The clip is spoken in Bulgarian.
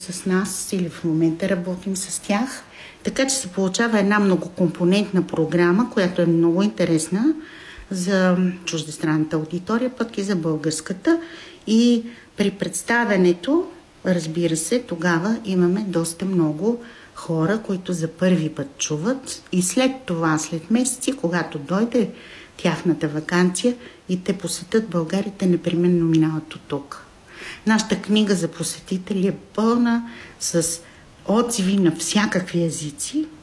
с нас или в момента работим с тях. Така че се получава една многокомпонентна програма, която е много интересна за чуждестранната аудитория, пък и за българската. И при представянето, разбира се, тогава имаме доста много хора, които за първи път чуват и след това, след месеци, когато дойде тяхната ваканция и те посетят България, те непременно минават от тук. Нашата книга за посетители е пълна с отзиви на всякакви езици,